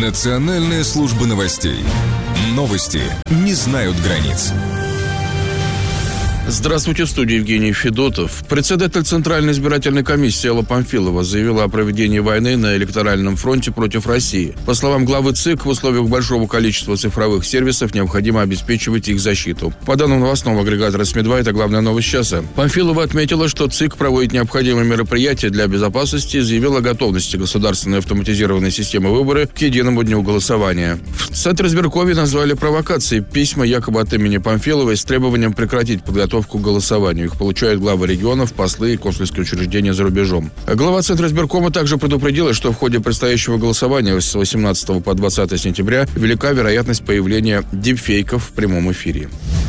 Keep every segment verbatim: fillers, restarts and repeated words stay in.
Национальная служба новостей. Новости не знают границ. Здравствуйте, в студии Евгений Федотов. Председатель Центральной избирательной комиссии Алла Памфилова заявила о проведении войны на электоральном фронте против России. По словам главы ЦИК, в условиях большого количества цифровых сервисов необходимо обеспечивать их защиту. По данным новостного агрегатора СМИ два, это главная новость часа. Памфилова отметила, что ЦИК проводит необходимые мероприятия для безопасности и заявила о готовности государственной автоматизированной системы выборы к единому дню голосования. В Центризбиркове назвали провокацией письма якобы от имени Памфиловой с требованием прекратить подготовку к голосованию. Их получают главы регионов, послы и консульские учреждения за рубежом. Глава Центризбиркома также предупредила, что в ходе предстоящего голосования с восемнадцатого по двадцатое сентября велика вероятность появления дипфейков в прямом эфире.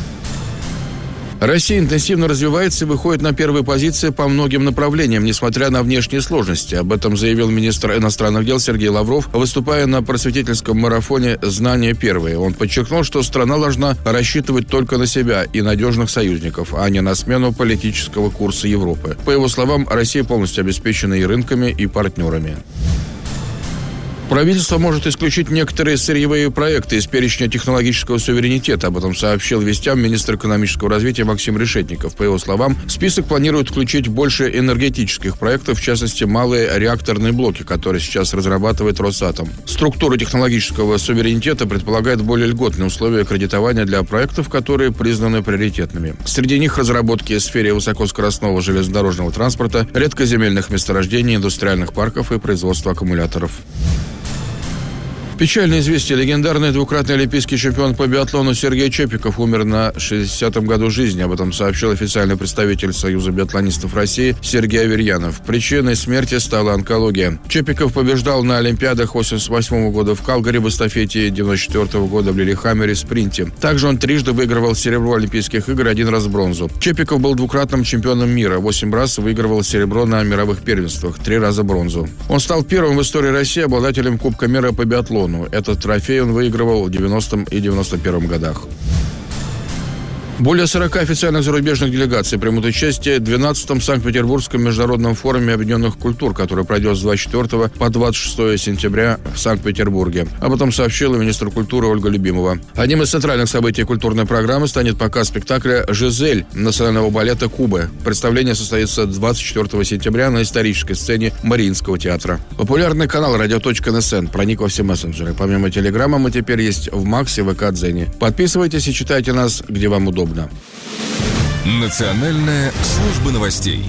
Россия интенсивно развивается и выходит на первые позиции по многим направлениям, несмотря на внешние сложности. Об этом заявил министр иностранных дел Сергей Лавров, выступая на просветительском марафоне «Знания первые». Он подчеркнул, что страна должна рассчитывать только на себя и надежных союзников, а не на смену политического курса Европы. По его словам, Россия полностью обеспечена и рынками, и партнерами. Правительство может исключить некоторые сырьевые проекты из перечня технологического суверенитета. Об этом сообщил вестям министр экономического развития Максим Решетников. По его словам, список планирует включить больше энергетических проектов, в частности, малые реакторные блоки, которые сейчас разрабатывает Росатом. Структура технологического суверенитета предполагает более льготные условия кредитования для проектов, которые признаны приоритетными. Среди них разработки в сфере высокоскоростного железнодорожного транспорта, редкоземельных месторождений, индустриальных парков и производства аккумуляторов. Печальное известие. Легендарный двукратный олимпийский чемпион по биатлону Сергей Чепиков умер на шестидесятом году жизни. Об этом сообщил официальный представитель Союза биатлонистов России Сергей Аверьянов. Причиной смерти стала онкология. Чепиков побеждал на Олимпиадах восемьдесят восьмого года в Калгари в эстафете, девяносто четвёртого года в Лилихаммере в спринте. Также он трижды выигрывал серебро Олимпийских игр, один раз бронзу. Чепиков был двукратным чемпионом мира. Восемь раз выигрывал серебро на мировых первенствах, три раза бронзу. Он стал первым в истории России обладателем Кубка мира по биатлону. Этот трофей он выигрывал в девяностом и девяносто первом годах. Более сорока официальных зарубежных делегаций примут участие в двенадцатом Санкт-Петербургском международном форуме объединенных культур, который пройдет с двадцать четвёртого по двадцать шестое сентября в Санкт-Петербурге. Об этом сообщила министр культуры Ольга Любимова. Одним из центральных событий культурной программы станет показ спектакля «Жизель» национального балета Кубы. Представление состоится двадцать четвёртого сентября на исторической сцене Мариинского театра. Популярный канал «Радио.НСН» проник во все мессенджеры. Помимо Телеграма мы теперь есть в Максе, ВК, Дзене. Подписывайтесь и читайте нас, где вам удобно. Национальная служба новостей.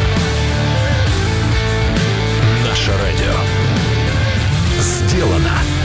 Наше радио сделано